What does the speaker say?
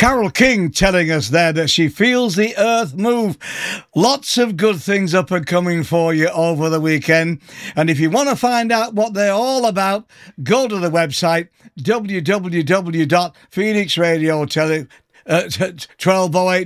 Carole King telling us there that she feels the earth move. Lots of good things up and coming for you over the weekend. And if you want to find out what they're all about, go to the website www.phoenixradio1208